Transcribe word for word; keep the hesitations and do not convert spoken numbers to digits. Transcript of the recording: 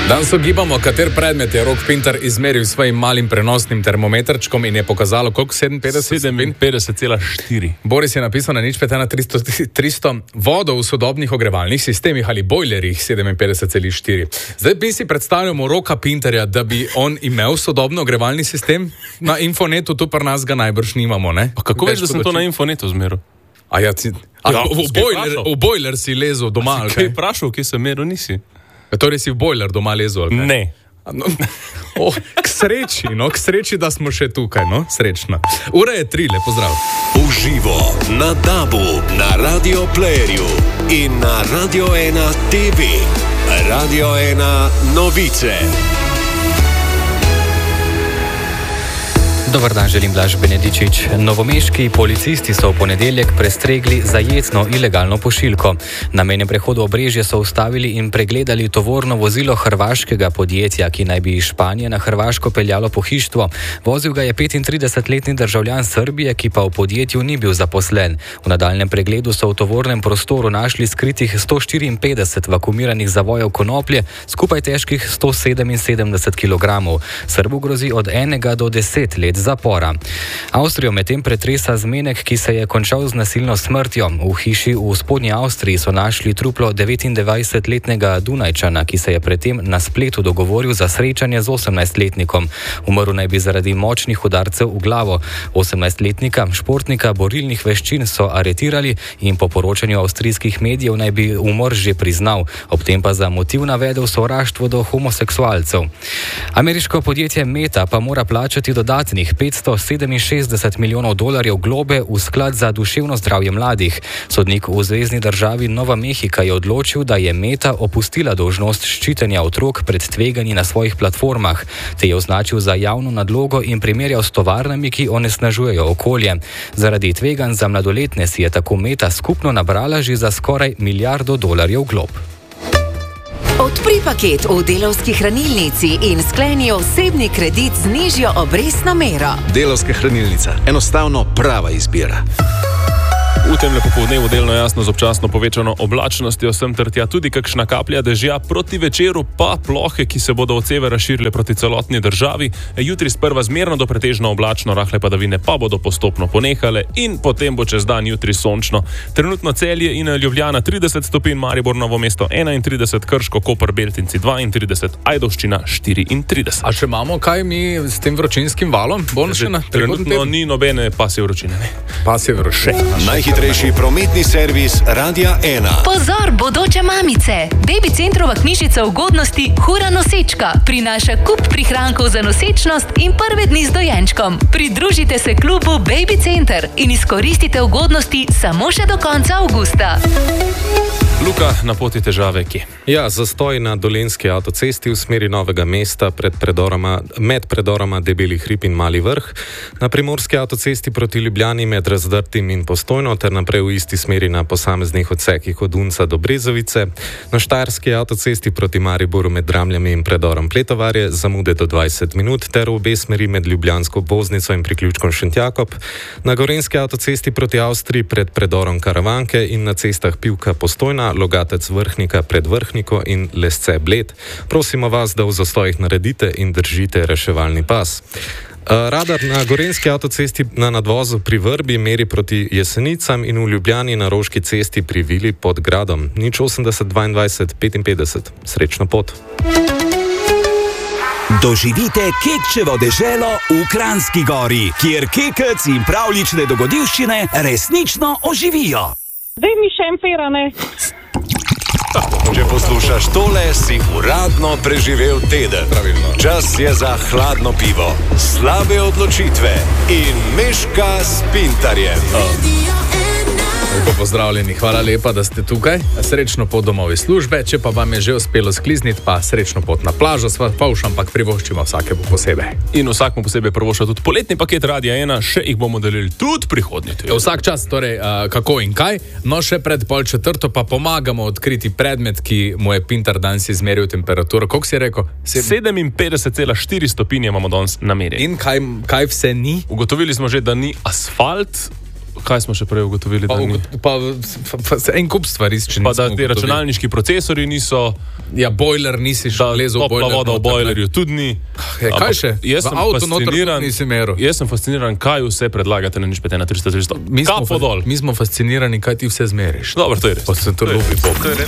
Danes ugibamo, kater predmet je Rok Pintar izmeril s svojim malim prenosnim termometrčkom in je pokazalo, koliko? sedeminpetdeset? sedeminpetdeset cela štiri. Boris je napisal na nič pet ena tristo, tristo vodo v sodobnih ogrevalnih sistemih ali bojlerjih sedeminpetdeset cela štiri. Zdaj bi si predstavljamo Roka Pintarja, da bi on imel sodobno ogrevalni sistem. Na Infonetu tu pri nas ga najbrž nimamo, ne? Pa kako veš, da sem to na Infonetu zmeril? A ja, ci, a, Ja, v, v, bojler, v bojler si lezel doma, ali Kaj kaj? je vprašal, kje sem meril, nisi? Torej si v bojler doma lezel, ali kaj? Ne. No, oh, k sreči, no, k sreči, da smo še tukaj, no, srečno. Ura je tri, lepo zdrav. Uživo na Dabu, na Radio Playerju in na Radio ena T V. Radio ena novice. Dobar dan, želim Blaž Benedičič. Novomeški policisti so v ponedeljek prestregli zajetno ilegalno pošiljko. Na mejnem prehodu Obrežje so ustavili in pregledali tovorno vozilo hrvaškega podjetja, ki naj bi iz Španije na Hrvaško peljalo pohištvo. Vozil ga je petintridesetletni državljan Srbije, ki pa v podjetju ni bil zaposlen. V nadaljnjem pregledu so v tovornem prostoru našli skritih sto štiriinpetdeset vakuumiranih zavojev konoplje, skupaj težkih sto sedeminsedemdeset kilogramov. Srbu grozi od enega do deset let zapora. Avstrijo medtem pretresa zmenek, ki se je končal z nasilno smrtjo. V hiši v spodnji Avstriji so našli truplo devetindvajsetletnega Dunajčana, ki se je predtem na spletu dogovoril za srečanje z osemnajstletnikom. Umrl naj bi zaradi močnih udarcev v glavo. osemnajstletnika, športnika borilnih veščin, so aretirali in po poročanju avstrijskih medijev naj bi umor že priznal. Ob tem pa za motiv navedel sovraštvo do homoseksualcev. Ameriško podjetje Meta pa mora plačati dodatnih petsto sedeminšestdeset milijonov dolarjev globe v sklad za duševno zdravje mladih. Sodnik v zvezni državi Nova Mehika je odločil, da je Meta opustila dolžnost ščitenja otrok pred tveganji na svojih platformah. Te je označil za javno nadlogo in primerjal s tovarnami, ki onesnažujejo okolje. Zaradi tveganj za mladoletne si je tako Meta skupno nabrala že za skoraj milijardo dolarjev glob. Odpri paket v Delavski hranilnici in skleni osebni kredit z nižjo obrestno mero. Delavska hranilnica. Enostavno prava izbira. V temle popoldnevu delno jasno z občasno povečano oblačnostjo, sem ter tja tudi kakšna kaplja dežja, proti večeru pa plohe, ki se bodo od severa širile proti celotni državi. Jutri sprva zmerno do pretežno oblačno, rahle padavine pa bodo postopno ponehale in potem bo čez dan jutri sončno. Trenutno Celje in Ljubljana trideset stopinj, Maribor, Novo mesto enaintrideset, Krško, Koper, Beltinci dvaintrideset, Ajdovščina štiriintrideset. A še imamo kaj mi s tem vročinskim valom? Bonšina? Trenutno ni nobene pasje vročine. Ne? Pasje vročine. Najhitrejši prometni servis Radia ena. Pozor, bodoče mamice! Baby Centrova knjižica ugodnosti Hura nosečka prinaša kup prihrankov za nosečnost in prve dni z dojenčkom. Pridružite se klubu Baby Center in izkoristite ugodnosti samo še do konca avgusta. Luka, na poti težave kje? Ja, zastoj na Dolenjski avtocesti v smeri Novega mesta pred predorama, med predorama Debeli hrib in Mali vrh, na Primorski avtocesti proti Ljubljani med Razdrtim in Postojno ter naprej v isti smeri na posameznih odsekih od Unca do Brezovice, na Štajerski avtocesti proti Mariboru med Dramljami in predorom Pletovarje zamude do dvajset minut ter v obe smeri med Ljubljansko obvoznico in priključkom Šentjakob, na Gorenjski avtocesti proti Avstriji pred predorom Karavanke in na cestah Pivka Postojna, Logatec Vrhnika pred Vrhniko in Lesce Bled. Prosimo vas, da v zastojih naredite in držite reševalni pas. Radar na Gorenjski avtocesti na nadvozu pri Vrbi meri proti Jesenicam in v Ljubljani na Roški cesti pri Vili pod Gradom. nič osemdeset dvaindvajset petinpetdeset. Srečno pot. Doživite Kekčevo deželo v Kranjski Gori, kjer kekec in pravlične dogodivščine resnično oživijo. Zdaj mi šempirane. Če poslušaš tole, si uradno preživel teden. Pravilno. Čas je za hladno pivo, slabe odločitve in Meška s Pintarjem. Lepo pozdravljeni, hvala lepa, da ste tukaj. Srečno pot domov iz službe, če pa vam je že uspelo sklizniti, pa srečno pot na plažo, sva pa už ampak privoščimo vsakemu posebej. In vsakmu posebej privošča tudi poletni paket Radia ena, še jih bomo delili tudi prihodnji teden. Vsak čas, torej, uh, kako in kaj, no še pred pol četrto pa pomagamo odkriti predmet, ki mu je Pintar danes izmeril temperaturo. Koliko si rekel? sedeminpetdeset cela štiri stopinje imamo danes namerjeni. In kaj, kaj vse ni? Ugotovili smo že, da ni asfalt, kaj smo še prej ugotovili? Pa, Da ni? pa, pa, pa en kup stvari, če Pa da nismo ti ugotovili. računalniški procesori niso, Ja, bojler nisi da šel lezo v topla bojler. voda v noter, ne. bojlerju tudi ni. Ja, kaj Ampak še? Jaz V sem avto noter fasciniran, tudi nisi meril. jaz sem fasciniran, kaj vse predlagate na nič pet ena tri sto tri sto. Mi smo, Kapo dol. mi smo fascinirani, kaj ti vse zmeriš. Dobro, to je res. Pa se to To je lupi res. pop. To je res.